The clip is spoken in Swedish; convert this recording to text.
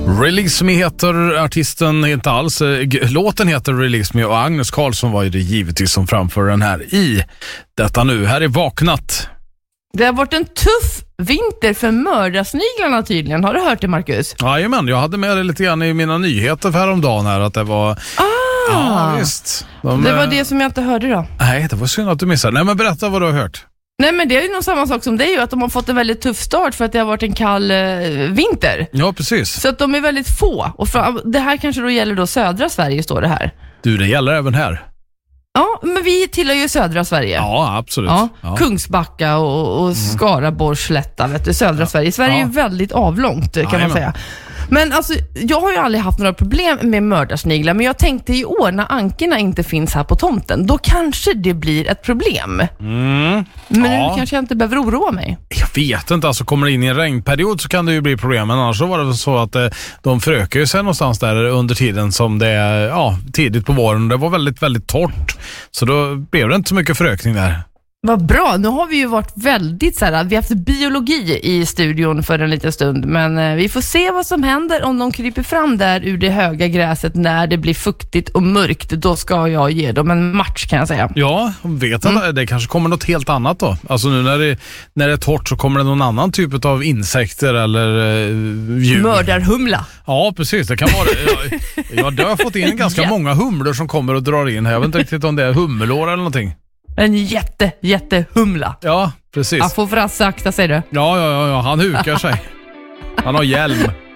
Release Me heter artisten, inte alls. Låten heter Release Me och Agnes Karlsson var ju det givetvis som framför den här i detta nu. Här är Vaknat. Det har varit en tuff vinter för mördarsniglarna tydligen. Har du hört det, Marcus? Jajamän, jag hade med det lite grann i mina nyheter för häromdagen här att det var... Ja, visst. Det var det som jag inte hörde då. Nej, det var synd att du missade. Nej, men berätta vad du har hört. Nej, men det är ju nog samma sak som det är ju att de har fått en väldigt tuff start för att det har varit en kall vinter. Ja, precis. Så att de är väldigt få. Och det här kanske då gäller då södra Sverige, står det här. Du, det gäller även här. Ja, men vi tillhör ju södra Sverige. Ja, absolut. Ja. Kungsbacka och Skaraborgsslätta, vet du, södra Sverige. Sverige är ju väldigt avlångt, kan man säga. Men alltså, jag har ju aldrig haft några problem med mördarsniglar, men jag tänkte i år när ankorna inte finns här på tomten, då kanske det blir ett problem. Men nu kanske jag inte behöver oroa mig. Jag vet inte, alltså kommer det in i en regnperiod så kan det ju bli problem, men annars så var det väl så att de förökar ju sig någonstans där under tiden som det är tidigt på våren. Det var väldigt, väldigt torrt, så då blev det inte så mycket förökning där. Vad bra, nu har vi ju varit väldigt så här, vi har haft biologi i studion för en liten stund, men vi får se vad som händer om de kryper fram där ur det höga gräset när det blir fuktigt och mörkt. Då ska jag ge dem en match, kan jag säga. Ja, vet att det kanske kommer något helt annat då. Alltså nu när det är torrt så kommer det någon annan typ av insekter eller djur. Mördarhumla. Ja, precis, det kan vara det. Jag har fått in ganska många humlor som kommer och drar in här. Jag vet inte riktigt om det är hummelår eller någonting. En jättehumla. Ja, precis. Jag får Frasse akta sig, du. Ja, han hukar sig. Han har hjälm.